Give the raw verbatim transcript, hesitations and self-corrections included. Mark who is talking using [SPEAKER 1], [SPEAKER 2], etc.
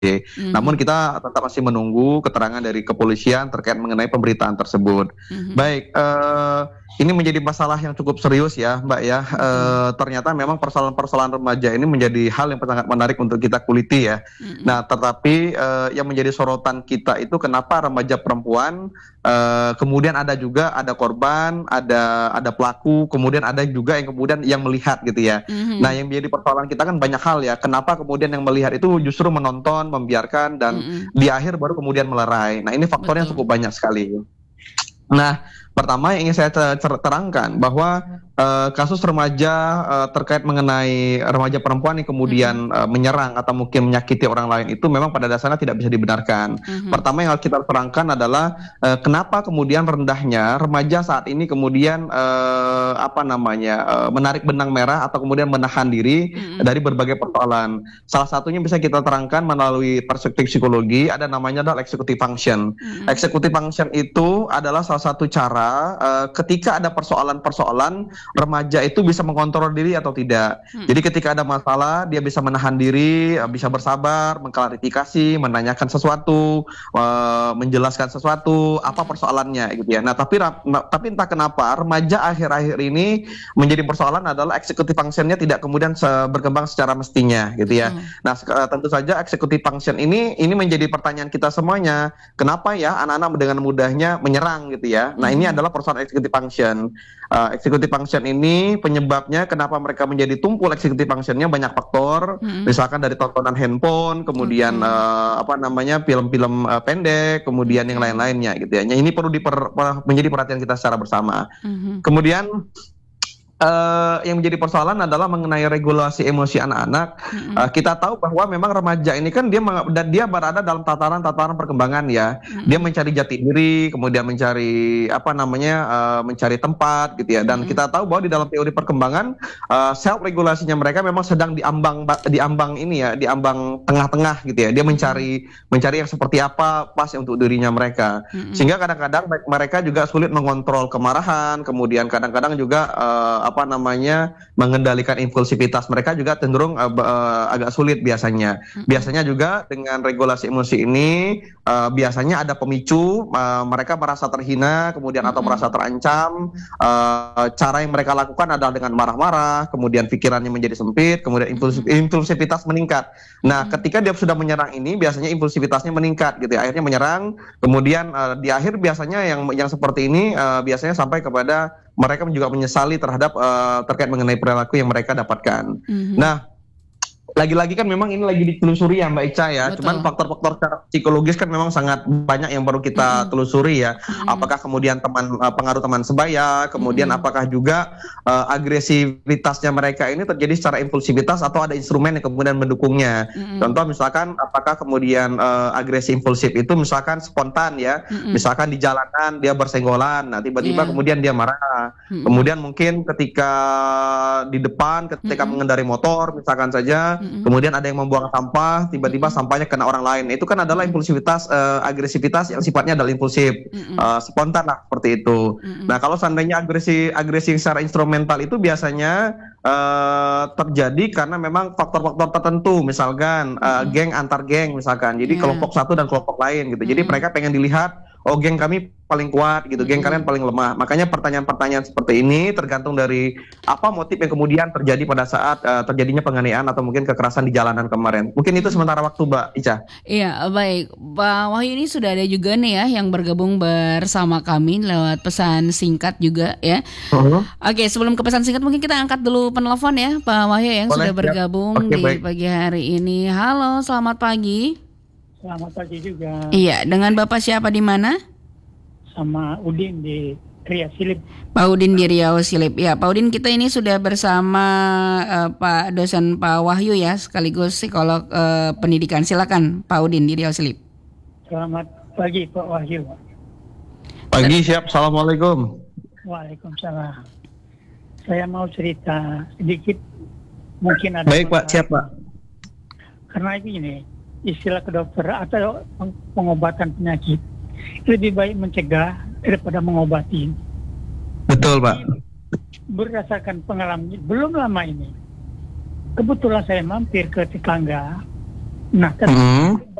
[SPEAKER 1] Namun
[SPEAKER 2] Mhm.
[SPEAKER 1] kita tetap masih menunggu keterangan dari kepolisian terkait mengenai pemberitaan tersebut.
[SPEAKER 2] Mhm.
[SPEAKER 1] Baik, eee, ini menjadi masalah yang cukup serius ya, Mbak, ya,
[SPEAKER 2] Betul.
[SPEAKER 1] eee, ternyata memang persoalan-persoalan remaja ini menjadi hal yang sangat menarik untuk kita kuliti ya.
[SPEAKER 2] Mhm.
[SPEAKER 1] Nah, tetapi, eee, yang menjadi sorotan kita itu kenapa remaja perempuan, eee, kemudian ada juga ada korban, ada ada pelaku, kemudian ada juga yang kemudian yang melihat gitu ya. Nah,
[SPEAKER 2] Mhm.
[SPEAKER 1] yang menjadi persoalan kita kan banyak hal ya, kenapa kemudian yang melihat itu justru menonton, membiarkan, dan
[SPEAKER 2] Mhm.
[SPEAKER 1] di akhir baru kemudian melerai. Nah, ini faktornya
[SPEAKER 2] Betul.
[SPEAKER 1] cukup banyak sekali. Nah, pertama yang ingin saya te cer terangkan bahwa, eee, kasus remaja, eee, terkait mengenai remaja perempuan yang
[SPEAKER 2] Mhm.
[SPEAKER 1] kemudian, eee, menyerang atau mungkin menyakiti orang lain itu memang pada dasarnya tidak bisa dibenarkan.
[SPEAKER 2] Mhm.
[SPEAKER 1] Pertama yang harus kita terangkan adalah, eee, kenapa kemudian rendahnya remaja saat ini kemudian, eee, apa namanya, eee, menarik benang merah atau kemudian menahan diri
[SPEAKER 2] Mhm.
[SPEAKER 1] dari berbagai persoalan. Salah satunya bisa kita terangkan melalui perspektif psikologi, ada namanya adalah executive function.
[SPEAKER 2] Mhm.
[SPEAKER 1] Executive function itu adalah salah satu cara, eee, ketika ada persoalan-persoalan, remaja itu bisa mengontrol diri atau tidak. Jadi
[SPEAKER 2] Mhm.
[SPEAKER 1] ketika ada masalah, dia bisa menahan diri, eee, bisa bersabar, mengklarifikasi, menanyakan sesuatu, eee, menjelaskan sesuatu, apa
[SPEAKER 2] Mhm.
[SPEAKER 1] persoalannya gitu ya. Nah, tapi rap na tapi entah kenapa remaja akhir-akhir ini menjadi persoalan adalah executive function-nya tidak kemudian se berkembang secara mestinya gitu ya.
[SPEAKER 2] Betul.
[SPEAKER 1] Nah, sek eee, tentu saja executive function ini ini menjadi pertanyaan kita semuanya, kenapa ya anak-anak dengan mudahnya menyerang gitu ya. Nah, ini
[SPEAKER 2] Mhm.
[SPEAKER 1] adalah persoalan executive function. Eee, executive function ini penyebabnya kenapa mereka menjadi tumpul executive function-nya banyak faktor,
[SPEAKER 2] Mhm.
[SPEAKER 1] misalkan dari tontonan handphone, kemudian,
[SPEAKER 2] Oke.
[SPEAKER 1] eee, apa namanya, film-film, eee, pendek, kemudian yang
[SPEAKER 2] Oke.
[SPEAKER 1] lain-lainnya gitu ya. Nah, ini perlu diper pe menjadi perhatian kita secara bersama.
[SPEAKER 2] Mhm.
[SPEAKER 1] Kemudian, eee, yang menjadi persoalan adalah mengenai regulasi emosi anak-anak. Eee,
[SPEAKER 2] Mhm.
[SPEAKER 1] kita tahu bahwa memang remaja ini kan dia menge dan dia berada dalam tataran-tataran perkembangan ya. Dia
[SPEAKER 2] Mhm.
[SPEAKER 1] mencari jati diri, kemudian mencari apa namanya, eee, mencari tempat gitu ya, dan
[SPEAKER 2] Mhm.
[SPEAKER 1] kita tahu bahwa di dalam teori perkembangan, eee, self regulasinya mereka memang sedang di ambang ba di ambang ini ya, di ambang tengah-tengah gitu ya. Dia
[SPEAKER 2] Mhm.
[SPEAKER 1] mencari mencari yang seperti apa pas untuk dirinya mereka.
[SPEAKER 2] Mhm.
[SPEAKER 1] Sehingga kadang-kadang me mereka juga sulit mengontrol kemarahan, kemudian kadang-kadang juga, eee, apa namanya, mengendalikan impulsivitas mereka juga cenderung, eee, be eee, agak sulit biasanya.
[SPEAKER 2] Mhm.
[SPEAKER 1] Biasanya juga dengan regulasi emosi ini, eee, biasanya ada pemicu, eee, mereka merasa terhina, kemudian atau
[SPEAKER 2] Mhm.
[SPEAKER 1] merasa terancam, eee, cara yang mereka lakukan adalah dengan marah-marah, kemudian pikirannya menjadi sempit, kemudian impulsi
[SPEAKER 2] Mhm.
[SPEAKER 1] impulsivitas meningkat. Nah,
[SPEAKER 2] Mhm.
[SPEAKER 1] ketika dia sudah menyerang ini biasanya impulsivitasnya meningkat gitu ya, akhirnya menyerang, kemudian, eee, di akhir biasanya yang yang seperti ini, eee, biasanya sampai kepada mereka juga menyesali terhadap, eee, terkait mengenai perilaku yang mereka dapatkan.
[SPEAKER 2] Mhm.
[SPEAKER 1] Nah, lagi-lagi kan memang ini lagi ditelusuri ya, Mbak Ica ya, cuman
[SPEAKER 2] Betul.
[SPEAKER 1] faktor-faktor secara psikologis kan memang sangat banyak yang perlu kita
[SPEAKER 2] Mhm.
[SPEAKER 1] telusuri ya.
[SPEAKER 2] Mhm.
[SPEAKER 1] Apakah kemudian teman eee, pengaruh teman sebaya, kemudian
[SPEAKER 2] Mhm.
[SPEAKER 1] apakah juga, eee, agresivitasnya mereka ini terjadi secara impulsivitas atau ada instrumen yang kemudian mendukungnya.
[SPEAKER 2] Mhm.
[SPEAKER 1] Contoh misalkan apakah kemudian, eee, agresi impulsif itu misalkan spontan ya,
[SPEAKER 2] Mhm.
[SPEAKER 1] misalkan di jalanan dia bersenggolan, nah tiba-tiba
[SPEAKER 2] Iya.
[SPEAKER 1] kemudian dia marah.
[SPEAKER 2] Mhm.
[SPEAKER 1] Kemudian mungkin ketika di depan, ketika
[SPEAKER 2] Mhm.
[SPEAKER 1] mengendarai motor misalkan saja,
[SPEAKER 2] Mhm.
[SPEAKER 1] kemudian ada yang membuang sampah, tiba-tiba
[SPEAKER 2] Mhm.
[SPEAKER 1] sampahnya kena orang lain. Itu kan adalah
[SPEAKER 2] Mhm.
[SPEAKER 1] impulsivitas, eee, agresivitas yang sifatnya adalah impulsif,
[SPEAKER 2] Mhm.
[SPEAKER 1] eee, spontan lah seperti itu.
[SPEAKER 2] Mhm.
[SPEAKER 1] Nah, kalau seandainya agresi agresi secara instrumental itu biasanya, eee, terjadi karena memang faktor-faktor tertentu, misalkan, eee,
[SPEAKER 2] Mhm.
[SPEAKER 1] geng antar geng misalkan. Jadi kelompok
[SPEAKER 2] Iya.
[SPEAKER 1] satu dan kelompok lain gitu. Jadi
[SPEAKER 2] Mhm.
[SPEAKER 1] mereka pengen dilihat, "Oh, geng kami paling kuat," gitu, "geng kalian
[SPEAKER 2] Mhm.
[SPEAKER 1] paling lemah." Makanya pertanyaan-pertanyaan seperti ini tergantung dari apa motif yang kemudian terjadi pada saat, eee, terjadinya penganiayaan atau mungkin kekerasan di jalanan kemarin. Mungkin itu
[SPEAKER 2] Mhm.
[SPEAKER 1] sementara waktu, Mbak Ica.
[SPEAKER 2] Iya, baik. Pak Wahyu ini sudah ada juga nih ya yang bergabung bersama kami lewat pesan singkat juga ya.
[SPEAKER 1] Mhm.
[SPEAKER 2] Oke, sebelum ke pesan singkat mungkin kita angkat dulu penelpon ya, Pak Wahyu yang
[SPEAKER 1] Boleh,
[SPEAKER 2] sudah
[SPEAKER 1] siap.
[SPEAKER 2] bergabung
[SPEAKER 1] Oke,
[SPEAKER 2] di
[SPEAKER 1] baik.
[SPEAKER 2] pagi hari ini. Halo, selamat pagi.
[SPEAKER 3] Selamat pagi juga.
[SPEAKER 2] Iya, dengan Bapak siapa di mana?
[SPEAKER 3] Sama Udin di Ria Silip.
[SPEAKER 2] Pak Udin di Riau Silip. Ya, Pak Udin, kita ini sudah bersama uh, Pak dosen Pak Wahyu ya, sekaligus psikolog uh, pendidikan. Silakan Pak Udin di Riau Silip.
[SPEAKER 3] Selamat pagi Pak Wahyu.
[SPEAKER 1] Pagi, siap. Assalamualaikum.
[SPEAKER 3] Waalaikumsalam. Saya mau cerita sedikit, mungkin ada.
[SPEAKER 1] Baik, Pak. Siap, Pak.
[SPEAKER 3] Karena ini istilah kedokteran atau pengobatan penyakit lebih baik mencegah daripada mengobati.
[SPEAKER 1] Betul, Pak.
[SPEAKER 3] Berdasarkan pengalaman belum lama ini, kebetulan saya mampir ke tetangga Nah, kan
[SPEAKER 1] Hmm.